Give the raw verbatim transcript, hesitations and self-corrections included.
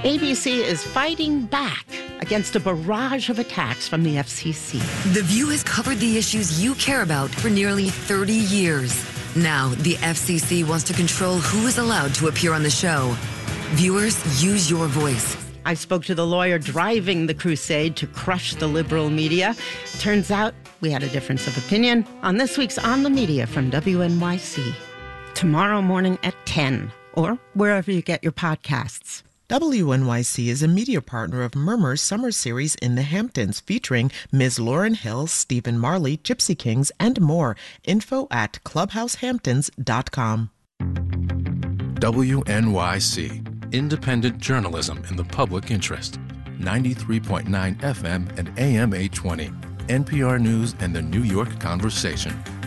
A B C is fighting back against a barrage of attacks from the F C C. The View has covered the issues you care about for nearly thirty years. Now, the F C C wants to control who is allowed to appear on the show. Viewers, use your voice. I spoke to the lawyer driving the crusade to crush the liberal media. Turns out we had a difference of opinion on this week's On the Media from W N Y C. Tomorrow morning at ten, or wherever you get your podcasts. W N Y C is a media partner of Murmur's summer series In the Hamptons, featuring Miz Lauryn Hill, Stephen Marley, Gypsy Kings, and more. Info at clubhouse hamptons dot com. W N Y C, independent journalism in the public interest. ninety-three point nine F M and A M eight twenty. N P R News and the New York Conversation.